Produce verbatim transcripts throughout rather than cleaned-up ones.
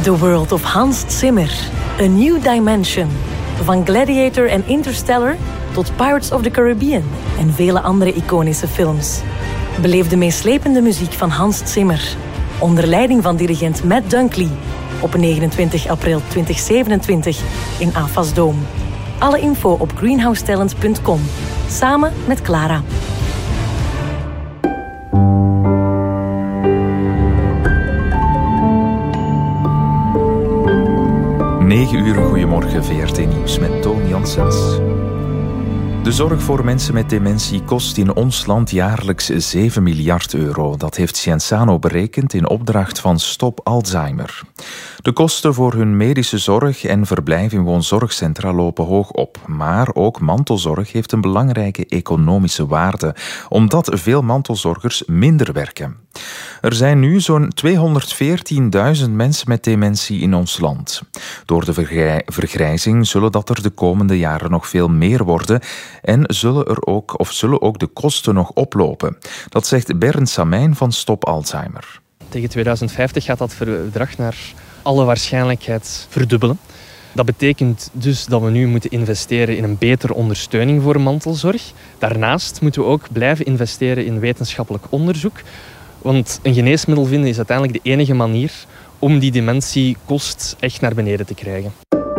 The World of Hans Zimmer. A New Dimension. Van Gladiator en Interstellar tot Pirates of the Caribbean en vele andere iconische films. Beleef de meeslepende muziek van Hans Zimmer. Onder leiding van dirigent Matt Dunkley. Op negenentwintig april tweeduizend zevenentwintig in AFAS Dome. Alle info op greenhouse talent punt com. Samen met Clara. negen uur, goedemorgen, V R T Nieuws met Toon Janssens. De zorg voor mensen met dementie kost in ons land jaarlijks zeven miljard euro. Dat heeft Cienzano berekend in opdracht van Stop Alzheimer. De kosten voor hun medische zorg en verblijf in woonzorgcentra lopen hoog op. Maar ook mantelzorg heeft een belangrijke economische waarde, omdat veel mantelzorgers minder werken. Er zijn nu zo'n tweehonderdveertienduizend mensen met dementie in ons land. Door de vergrij- vergrijzing zullen dat er de komende jaren nog veel meer worden en zullen er ook, of zullen ook de kosten nog oplopen. Dat zegt Bernd Samijn van Stop Alzheimer. Tegen tweeduizend vijftig gaat dat bedrag naar alle waarschijnlijkheid verdubbelen. Dat betekent dus dat we nu moeten investeren in een betere ondersteuning voor mantelzorg. Daarnaast moeten we ook blijven investeren in wetenschappelijk onderzoek. Want een geneesmiddel vinden is uiteindelijk de enige manier om die dementiekost echt naar beneden te krijgen.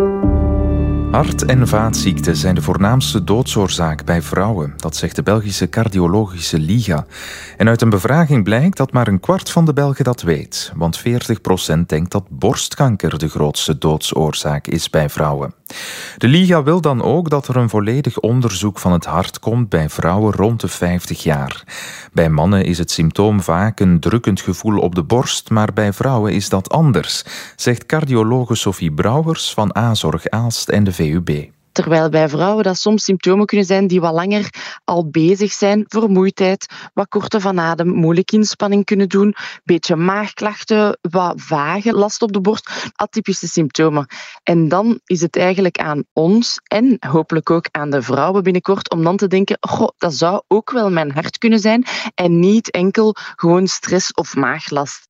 Hart- en vaatziekten zijn de voornaamste doodsoorzaak bij vrouwen. Dat zegt de Belgische Cardiologische Liga. En uit een bevraging blijkt dat maar een kwart van de Belgen dat weet. Want veertig procent denkt dat borstkanker de grootste doodsoorzaak is bij vrouwen. De Liga wil dan ook dat er een volledig onderzoek van het hart komt bij vrouwen rond de vijftig jaar. Bij mannen is het symptoom vaak een drukkend gevoel op de borst, maar bij vrouwen is dat anders, zegt cardiologe Sophie Brouwers van A-Zorg Aalst en de V U B. Terwijl bij vrouwen dat soms symptomen kunnen zijn die wat langer al bezig zijn. Vermoeidheid, wat korte van adem, moeilijke inspanning kunnen doen, beetje maagklachten, wat vage last op de borst, atypische symptomen. En dan is het eigenlijk aan ons en hopelijk ook aan de vrouwen binnenkort om dan te denken, goh, dat zou ook wel mijn hart kunnen zijn en niet enkel gewoon stress of maaglast.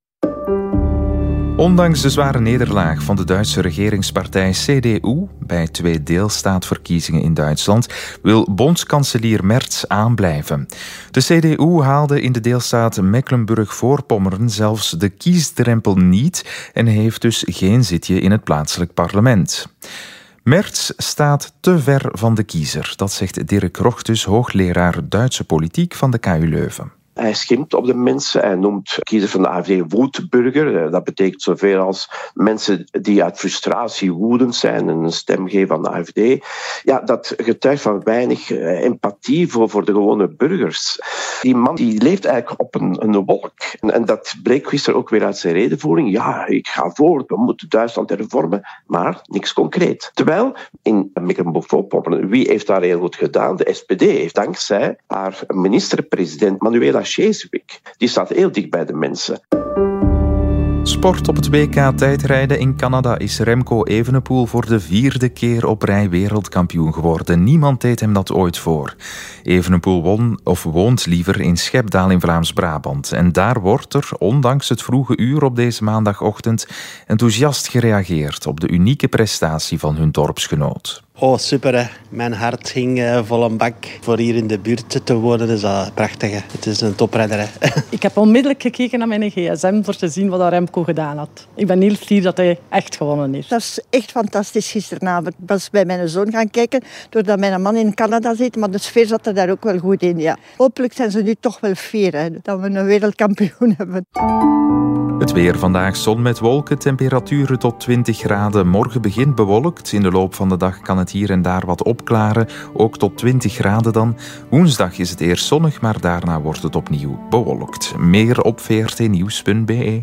Ondanks de zware nederlaag van de Duitse regeringspartij C D U bij twee deelstaatverkiezingen in Duitsland wil bondskanselier Merz aanblijven. De C D U haalde in de deelstaat Mecklenburg-Voorpommern zelfs de kiesdrempel niet en heeft dus geen zitje in het plaatselijk parlement. Merz staat te ver van de kiezer, dat zegt Dirk Rochtus, hoogleraar Duitse politiek van de K U Leuven. Hij schimpt op de mensen. Hij noemt kiezers van de A F D woedburger. Dat betekent zoveel als mensen die uit frustratie woedend zijn en een stem geven aan de A F D. Ja, dat getuigt van weinig empathie voor, voor de gewone burgers. Die man die leeft eigenlijk op een, een wolk. En, en dat bleek gisteren ook weer uit zijn redenvoering. Ja, ik ga voort, we moeten Duitsland hervormen, maar niks concreet. Terwijl in Mecklenburg-Vorpommern, wie heeft daar heel goed gedaan? De S P D heeft dankzij haar minister-president Manuela Scheswig. Die staat heel dicht bij de mensen. Sport op het W K tijdrijden in Canada is Remco Evenepoel voor de vierde keer op rij wereldkampioen geworden. Niemand deed hem dat ooit voor. Evenepoel won, of woont liever in Schepdaal in Vlaams-Brabant. En daar wordt er, ondanks het vroege uur op deze maandagochtend, enthousiast gereageerd op de unieke prestatie van hun dorpsgenoot. Oh, super hè. Mijn hart ging uh, vol een bak. Voor hier in de buurt te wonen is dat prachtig hè. Het is een toprenner hè. Ik heb onmiddellijk gekeken naar mijn gsm voor te zien wat Remco gedaan had. Ik ben heel fier dat hij echt gewonnen heeft. Dat is echt fantastisch gisteravond. Ik was bij mijn zoon gaan kijken, doordat mijn man in Canada zit. Maar de sfeer zat er daar ook wel goed in, ja. Hopelijk zijn ze nu toch wel fier hè, dat we een wereldkampioen hebben. Het weer vandaag, zon met wolken, temperaturen tot twintig graden. Morgen begint bewolkt. In de loop van de dag kan het hier en daar wat opklaren. Ook tot twintig graden dan. Woensdag is het eerst zonnig, maar daarna wordt het opnieuw bewolkt. Meer op v r t nieuws punt b e.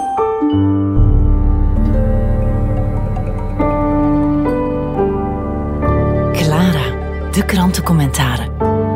Clara, de krantencommentaren.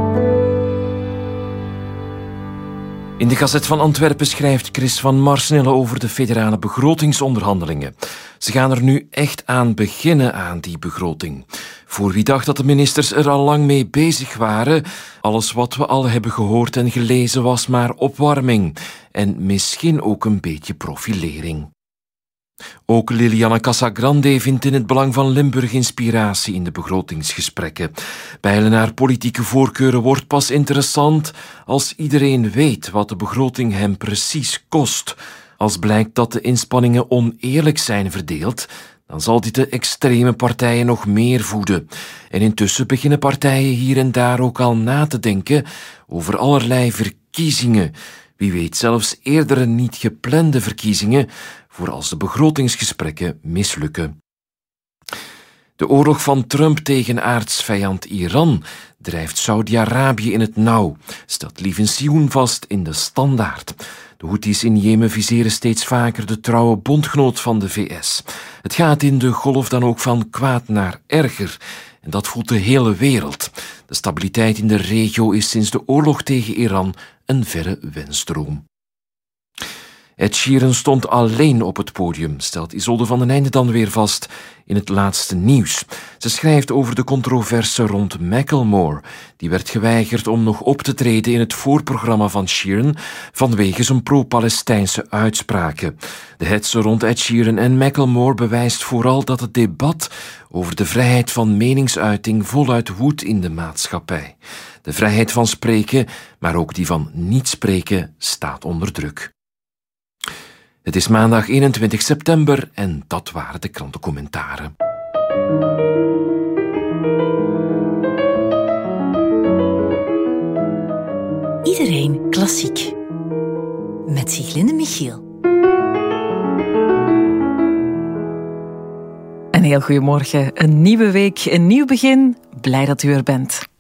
In de Gazet van Antwerpen schrijft Chris van Marsnelle over de federale begrotingsonderhandelingen. Ze gaan er nu echt aan beginnen aan die begroting. Voor wie dacht dat de ministers er al lang mee bezig waren, alles wat we al hebben gehoord en gelezen was maar opwarming. En misschien ook een beetje profilering. Ook Liliana Casagrande vindt in het Belang van Limburg inspiratie in de begrotingsgesprekken. Peilen naar politieke voorkeuren wordt pas interessant als iedereen weet wat de begroting hem precies kost. Als blijkt dat de inspanningen oneerlijk zijn verdeeld, dan zal dit de extreme partijen nog meer voeden. En intussen beginnen partijen hier en daar ook al na te denken over allerlei verkiezingen. Wie weet zelfs eerdere niet geplande verkiezingen voor als de begrotingsgesprekken mislukken. De oorlog van Trump tegen aartsvijand Iran drijft Saudi-Arabië in het nauw, stelt Lieven Sioen vast in de Standaard. De Houthis in Jemen viseren steeds vaker de trouwe bondgenoot van de V S. Het gaat in de golf dan ook van kwaad naar erger. En dat voelt de hele wereld. De stabiliteit in de regio is sinds de oorlog tegen Iran een verre wensdroom. Ed Sheeran stond alleen op het podium, stelt Isolde van den Einde dan weer vast in het laatste nieuws. Ze schrijft over de controverse rond Macklemore. Die werd geweigerd om nog op te treden in het voorprogramma van Sheeran vanwege zijn pro-Palestijnse uitspraken. De hetze rond Ed Sheeran en Macklemore bewijst vooral dat het debat over de vrijheid van meningsuiting voluit woedt in de maatschappij. De vrijheid van spreken, maar ook die van niet spreken, staat onder druk. Het is maandag eenentwintig september en dat waren de krantencommentaren. Iedereen klassiek. Met Sieglinde Michiel. Een heel goedemorgen. Een nieuwe week, een nieuw begin. Blij dat u er bent.